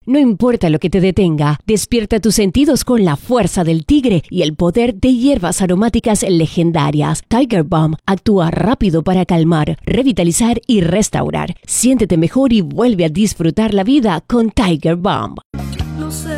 No importa lo que te detenga, despierta tus sentidos con la fuerza del tigre y el poder de hierbas aromáticas legendarias. Tiger Balm actúa rápido para calmar, revitalizar y restaurar. Siéntete mejor y vuelve a disfrutar la vida con Tiger Balm. No sé